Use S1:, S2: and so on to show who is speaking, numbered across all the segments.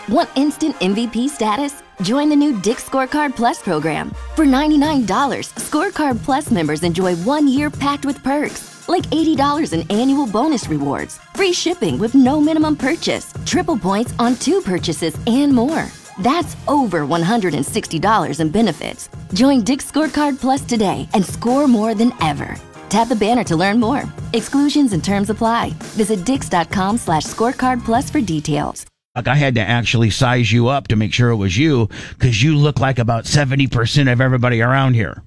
S1: Want instant MVP status? Join the new Dick's Scorecard Plus program. For $99, Scorecard Plus members enjoy 1 year packed with perks, like $80 in annual bonus rewards, free shipping with no minimum purchase, triple points on 2 purchases, and more. That's over $160 in benefits. Join Dick's Scorecard Plus today and score more than ever. Tap the banner to learn more. Exclusions and terms apply. Visit dix.com/scorecard plus for details.
S2: Like I had to actually size you up to make sure it was you, because you look like about 70% of everybody around here.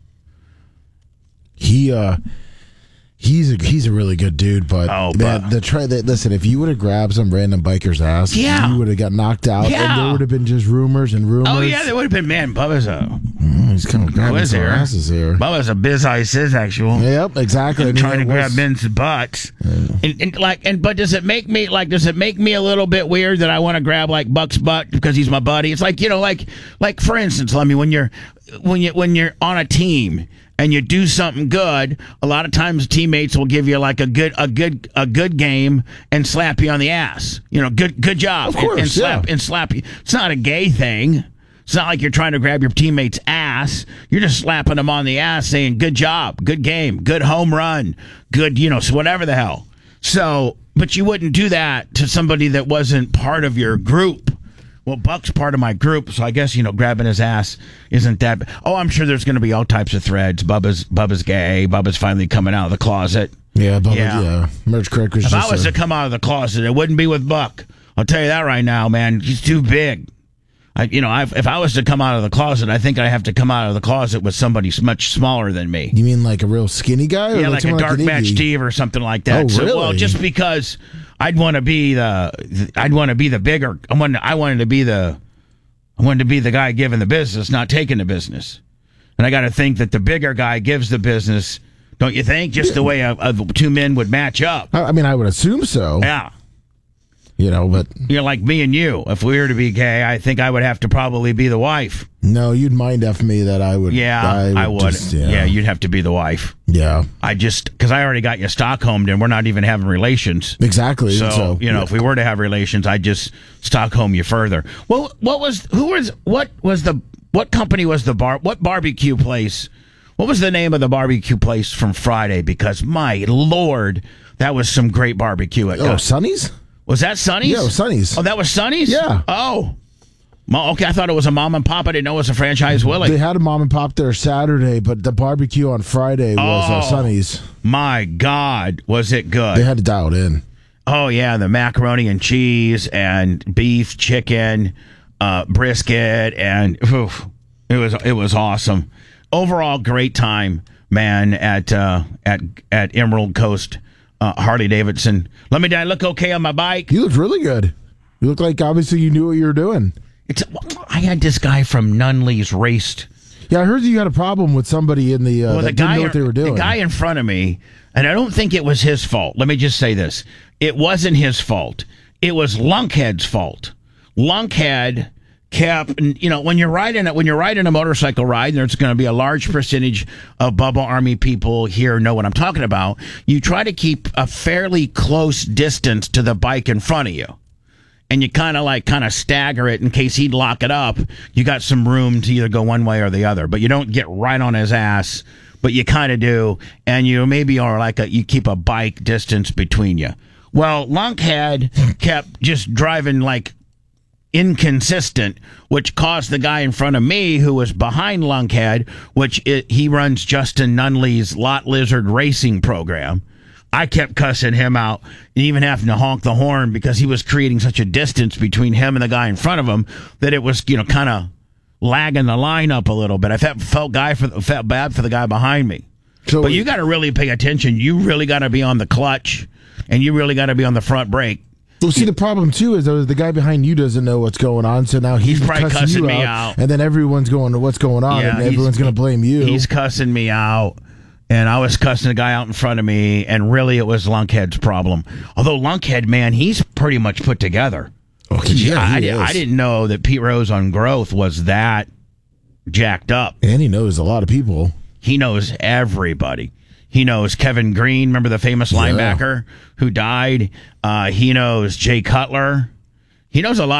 S3: He's a really good dude, but listen, if you would have grabbed some random biker's ass, you would have got knocked out, and there would have been just rumors and rumors.
S2: Oh yeah, there would have been. Man, Bubba's
S3: he's kind of grabbing some asses here.
S2: Bubba's a bisexual.
S3: Yep, exactly.
S2: And trying to grab men's butts, but does it make me a little bit weird that I want to grab like Buck's butt because he's my buddy? It's like, like for instance, let me when you're on a team and you do something good, a lot of times teammates will give you like a good game and slap you on the ass. Good job.
S3: Of course,
S2: and slap you. It's not a gay thing. It's not like you're trying to grab your teammate's ass. You're just slapping them on the ass saying, good job, good game, good home run, good, whatever the hell. So, but you wouldn't do that to somebody that wasn't part of your group. Well, Buck's part of my group, so I guess, grabbing his ass isn't that... Oh, I'm sure there's going to be all types of threads. Bubba's gay. Bubba's finally coming out of the closet.
S3: Yeah, Bubba, yeah. Merch Craig was
S2: If I was to come out of the closet, it wouldn't be with Buck. I'll tell you that right now, man. He's too big. If I was to come out of the closet, I think I have to come out of the closet with somebody much smaller than me.
S3: You mean like a real skinny guy?
S2: Yeah, like a Dark Match Steve or something like that.
S3: Oh, really?
S2: So, well, just because I'd want to be the bigger. I wanted to be the guy giving the business, not taking the business. And I got to think that the bigger guy gives the business. Don't you think? Just the way two men would match up.
S3: I mean, I would assume so.
S2: Yeah.
S3: But
S2: like me and you. If we were to be gay, I think I would have to probably be the wife.
S3: No, you'd mind F me that I would.
S2: Yeah, I would. Yeah, you'd have to be the wife.
S3: Yeah.
S2: Because I already got you Stockholmed and we're not even having relations.
S3: Exactly.
S2: So if we were to have relations, I'd just Stockholm you further. Well, what company was what barbecue place? What was the name of the barbecue place from Friday? Because my Lord, that was some great barbecue at
S3: Sonny's?
S2: Was that Sonny's?
S3: Yeah, it was Sonny's.
S2: Oh, that was Sonny's?
S3: Yeah.
S2: Oh. Well, okay, I thought it was a mom and pop. I didn't know it was a franchise Willie.
S3: They had a mom and pop there Saturday, but the barbecue on Friday was Sonny's.
S2: My God, was it good?
S3: They had to dial it in.
S2: Oh, yeah, the macaroni and cheese and beef, chicken, brisket, and it was awesome. Overall, great time, man, at Emerald Coast Harley Davidson. Let me look okay on my bike.
S3: You looked really good. You look like obviously you knew what you were doing.
S2: I had this guy from Nunley's raced.
S3: Yeah, I heard you had a problem with somebody in the that didn't know what they were doing.
S2: The guy in front of me, and I don't think it was his fault. Let me just say this. It wasn't his fault. It was Lunkhead's fault. Lunkhead kept, when you're riding a motorcycle ride, and there's going to be a large percentage of Bubba Army people here know what I'm talking about. You try to keep a fairly close distance to the bike in front of you. And you kind of stagger it in case he'd lock it up. You got some room to either go one way or the other, but you don't get right on his ass, but you kind of do. And you maybe are you keep a bike distance between you. Well, Lunkhead kept just driving like inconsistent, which caused the guy in front of me who was behind Lunkhead, he runs Justin Nunley's Lot Lizard Racing program. I kept cussing him out and even having to honk the horn because he was creating such a distance between him and the guy in front of him that it was, kind of lagging the line up a little bit. I felt bad for the guy behind me. But you got to really pay attention. You really got to be on the clutch and you really got to be on the front brake.
S3: Well, see, the problem, too, is the guy behind you doesn't know what's going on, so now he's
S2: probably cussing
S3: you
S2: me out.
S3: And then everyone's going, what's going on, and everyone's going to blame you.
S2: He's cussing me out. And I was cussing the guy out in front of me, and really it was Lunkhead's problem. Although Lunkhead, man, he's pretty much put together.
S3: Oh, yeah,
S2: I didn't know that Pete Rose on Growth was that jacked up.
S3: And he knows a lot of people.
S2: He knows everybody. He knows Kevin Green, remember the famous linebacker who died? He knows Jay Cutler. He knows a lot.